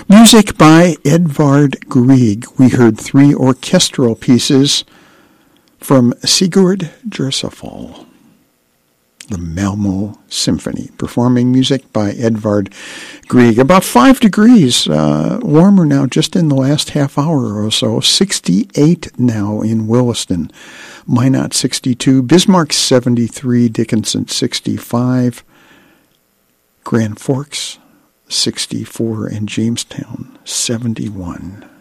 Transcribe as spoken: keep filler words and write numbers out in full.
Music by Edvard Grieg. We heard three orchestral pieces from Sigurd Djursoffal, the Malmo Symphony, performing music by Edvard Grieg. About five degrees uh, warmer now, just in the last half hour or so. sixty-eight now in Williston. Minot sixty-two, Bismarck seventy-three, Dickinson sixty-five, Grand Forks sixty-four, and Jamestown seventy-one.